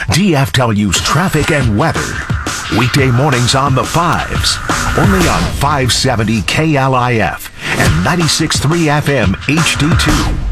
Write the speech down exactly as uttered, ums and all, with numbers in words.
D F W's traffic and weather. Weekday mornings on the fives. Only on five seventy K L I F and ninety-six point three F M H D two.